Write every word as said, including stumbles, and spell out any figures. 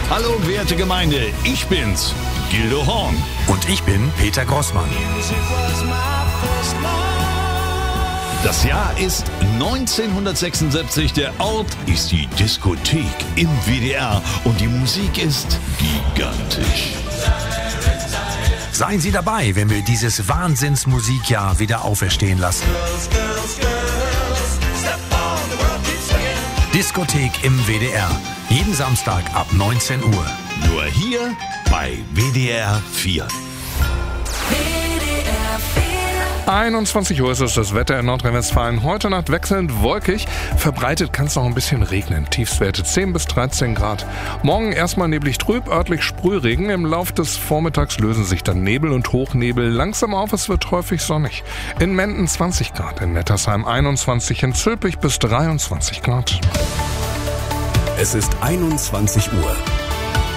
Hallo, werte Gemeinde, ich bin's, Gildo Horn. Und ich bin Peter Grossmann. Das Jahr ist neunzehnhundertsechsundsiebzig, der Ort ist die Diskothek im W D R und die Musik ist gigantisch. Seien Sie dabei, wenn wir dieses Wahnsinnsmusikjahr wieder auferstehen lassen. Diskothek im W D R. Jeden Samstag ab neunzehn Uhr. Nur hier bei W D R vier. einundzwanzig Uhr ist es, das Wetter in Nordrhein-Westfalen. Heute Nacht wechselnd wolkig, verbreitet kann es noch ein bisschen regnen. Tiefstwerte zehn bis dreizehn Grad. Morgen erstmal neblig trüb, örtlich Sprühregen. Im Lauf des Vormittags lösen sich dann Nebel und Hochnebel langsam auf. Es wird häufig sonnig. In Menden zwanzig Grad, in Nettersheim einundzwanzig, in Zülpich bis dreiundzwanzig Grad. Es ist einundzwanzig Uhr.